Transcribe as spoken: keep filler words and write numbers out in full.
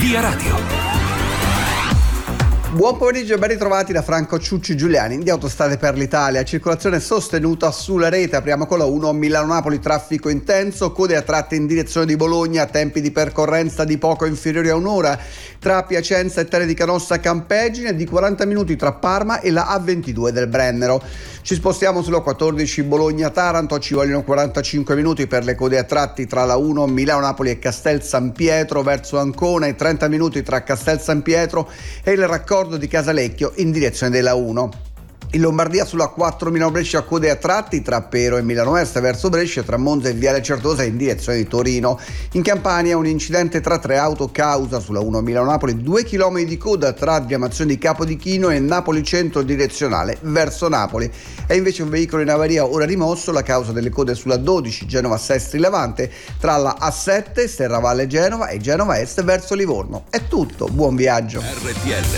Via Radio. Buon pomeriggio e ben ritrovati da Franco Ciucci Giuliani di Autostrade per l'Italia. Circolazione sostenuta sulla rete. Apriamo con la uno Milano-Napoli, traffico intenso, code a tratte in direzione di Bologna, tempi di percorrenza di poco inferiori a un'ora tra Piacenza e Terre di Canossa Campegine e di quaranta minuti tra Parma e la A ventidue del Brennero. Ci spostiamo sulla quattordici Bologna-Taranto, ci vogliono quarantacinque minuti per le code a tratti tra la uno Milano-Napoli e Castel San Pietro verso Ancona e trenta minuti tra Castel San Pietro e il raccordo di Casalecchio in direzione della uno. In Lombardia sulla quattro Milano-Brescia, code a tratti tra Pero e Milano Est verso Brescia, tra Monza e Viale Certosa in direzione di Torino. In Campania un incidente tra tre auto causa sulla uno Milano-Napoli, due chilometri di coda tra diramazione di Capodichino e Napoli Centro direzionale verso Napoli. È invece un veicolo in avaria ora rimosso la causa delle code sulla dodici Genova-Sestri Levante tra la A sette Serravalle Genova e Genova Est verso Livorno. È tutto, buon viaggio. R T L